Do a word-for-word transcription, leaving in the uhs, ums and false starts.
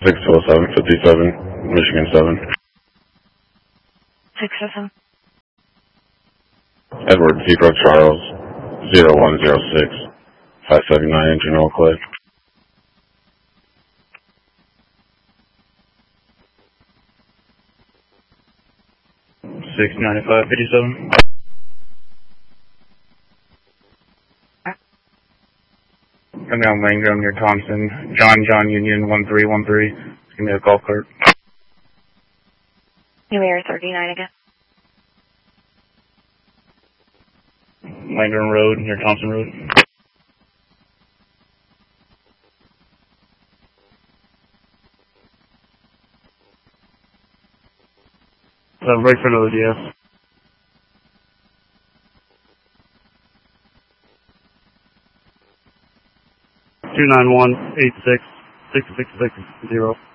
six oh seven fifty-seven, Michigan seven. six oh seven. Edward Zebra Charles, zero one zero six, five seventy-nine Engine Oak Clay. six ninety-five fifty-seven. Coming on Langdon near Thompson. John John Union one three one three. Give me a golf cart. New Air thirty-nine again. Langdon Road near Thompson Road. Uh, right for another D S. two nine one eight six six six six zero.